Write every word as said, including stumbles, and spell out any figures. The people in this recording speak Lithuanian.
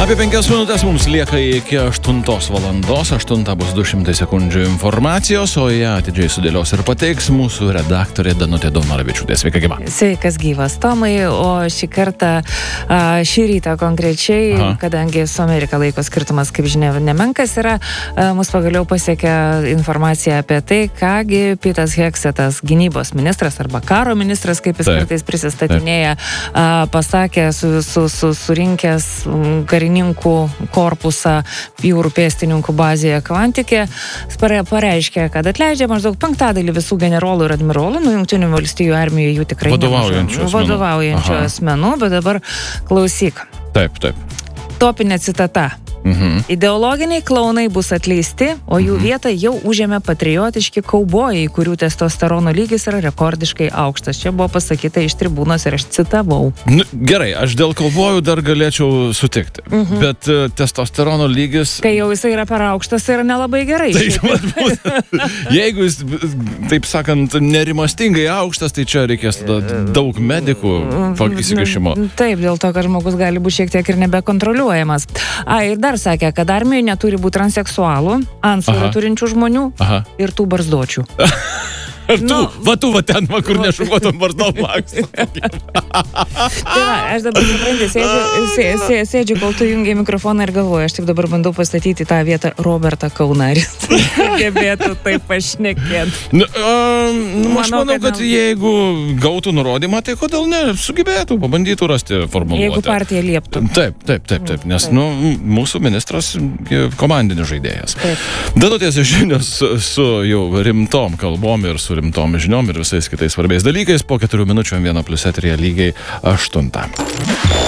Apie penkias minutės mums lieka iki aštuntos valandos, aštunta bus du šimtai sekundžių informacijos, o ją atidžiai sudėlios ir pateiks mūsų redaktorė Danutė Daunoravičiūtė. Sveika, gyva. Sveikas, gyvas Tomai, o šį kartą, šį rytą konkrečiai, Aha. kadangi su Amerika laiko skirtumas, kaip žinia, nemenkas yra, mus pagaliau pasiekė informacija apie tai, kągi Pitas Heksetas, gynybos ministras arba karo ministras, kaip jis kartais prisistatinėja, Taip. pasakė, su, su, su, surinkęs karininkų korpusą jūrų pėstininkų bazėje Kvantikė, pareiškė, kad atleidžia maždaug penktadalį visų generolų ir admirolų, nuo Jungtinių valstijų armijoje jų tikrai vadovaujančių asmenų. Vadovaujančių asmenų, bet dabar klausyk. Taip, taip. Topinė citata. Mhm. Ideologiniai klaunai bus atleisti, o jų mhm. vietą jau užėmė patriotiški kaubojai, kurių testosterono lygis yra rekordiškai aukštas. Čia buvo pasakyta iš tribūnos ir aš citavau. Nu, gerai, aš dėl kaubojų dar galėčiau sutikti, mhm. bet uh, testosterono lygis... Kai jau jisai yra per aukštas, tai yra nelabai gerai. Taip, jeigu jis, taip sakant, nerimastingai aukštas, tai čia reikės daug medikų įsikišimo. Taip, dėl to, kad žmogus gali būti šiek tiek ir nebekontroliuojamas. A, ir dar Dar sakė, kad armijoje neturi būti transseksualų, antsvorio turinčių žmonių Aha. ir tų barzdočių. Ir tu, nu, va tu, va ten, va, kur nešukuotum barzdom lakstą. Tai va, aš dabar, supranti, sėdžiu, sėdžiu, sėdžiu, kol tu jungiai mikrofoną ir galvoju, aš taip dabar bandau pastatyti tą vietą Robertą Kaunarį. Gebėtų taip pašnekėti. Nu, um, manau, aš manau, kad, kad jeigu gautų nurodymą, tai kodėl ne, sugebėtų, pabandytų rasti formuluotę. Jeigu partija lieptų. Taip, taip, taip, taip, nes, taip. nu, mūsų ministras komandinis žaidėjas. Taip. Danutės žinios su, su jau rimtom kalbom ir su rimtom žiniom ir visais kitais svarbiais dalykais po keturių minučių vieno plius eteryje lygiai aštuntą.